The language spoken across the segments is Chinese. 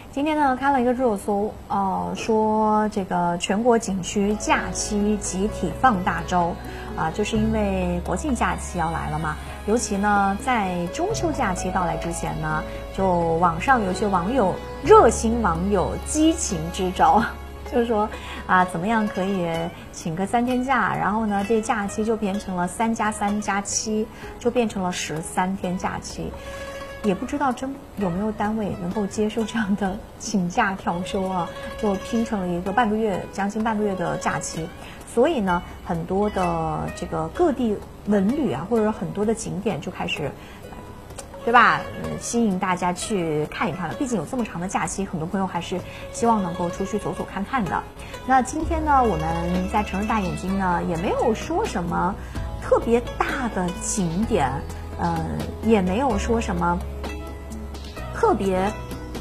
今天呢看了一个热搜，说这个全国景区假期集体放大招，就是因为国庆假期要来了嘛，尤其呢在中秋假期到来之前呢，就网上有些网友热心网友激情支招，就是说怎么样可以请个3天假，然后呢这假期就变成了3+3+7，就变成了13天假期。也不知道真有没有单位能够接受这样的请假调休啊，就拼成了一个将近半个月的假期。所以呢，很多的这个各地文旅或者很多的景点就开始，对吧？吸引大家去看一看了。毕竟有这么长的假期，很多朋友还是希望能够出去走走看看的。那今天呢，我们在城市大眼睛呢，也没有说什么特别大的景点。也没有说什么特别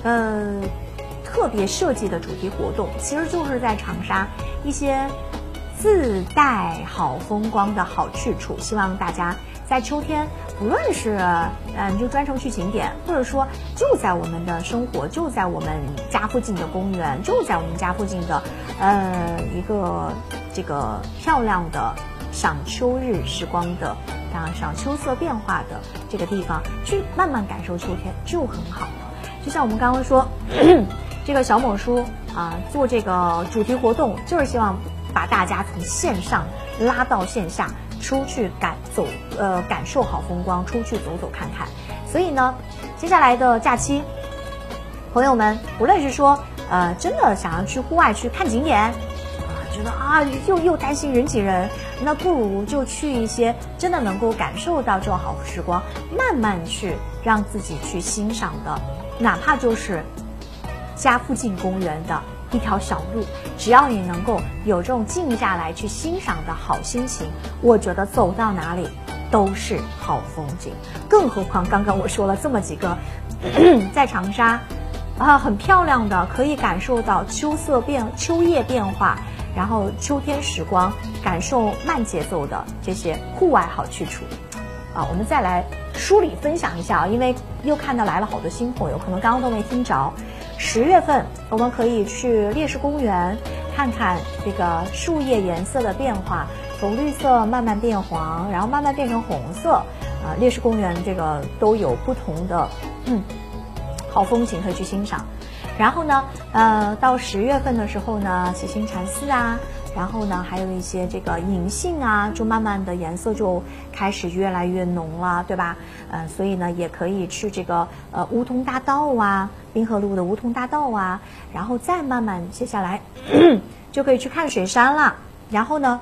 设计的主题活动，其实就是在长沙一些自带好风光的好去处，希望大家在秋天，不论是你就专程去景点，或者说就在我们的生活，就在我们家附近的公园，就在我们家附近的一个这个漂亮的赏秋日时光的赏秋色变化的这个地方，去慢慢感受秋天就很好了。就像我们刚刚说这个小某书做这个主题活动，就是希望把大家从线上拉到线下，出去感受好风光，出去走走看看。所以呢，接下来的假期，朋友们无论是说真的想要去户外去看景点，觉得又担心人挤人，那不如就去一些真的能够感受到这种好时光，慢慢去让自己去欣赏的，哪怕就是家附近公园的一条小路，只要你能够有这种静下来去欣赏的好心情，我觉得走到哪里都是好风景。更何况刚刚我说了这么几个在长沙很漂亮的，可以感受到秋叶变化，然后秋天时光，感受慢节奏的这些户外好去处我们再来梳理分享一下因为又看到来了好多新朋友，可能刚刚都没听着。10月份我们可以去烈士公园看看这个树叶颜色的变化，从绿色慢慢变黄，然后慢慢变成红色烈士公园这个都有不同的好风景可以去欣赏。然后呢到10月份的时候呢，喜新禅寺然后呢还有一些这个银杏就慢慢的颜色就开始越来越浓了，对吧？所以呢也可以去这个梧桐大道滨河路的梧桐大道然后再慢慢接下来就可以去看水山了，然后呢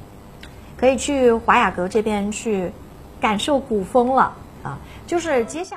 可以去华雅阁这边去感受古风了就是接下来